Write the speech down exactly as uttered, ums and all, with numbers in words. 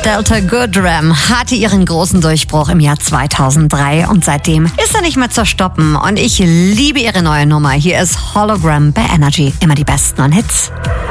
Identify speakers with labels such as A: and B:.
A: Delta Goodrem hatte ihren großen Durchbruch im Jahr zweitausenddrei und seitdem ist er nicht mehr zu stoppen. Und ich liebe ihre neue Nummer. Hier ist Hologram bei Energy. Immer die besten neuen Hits.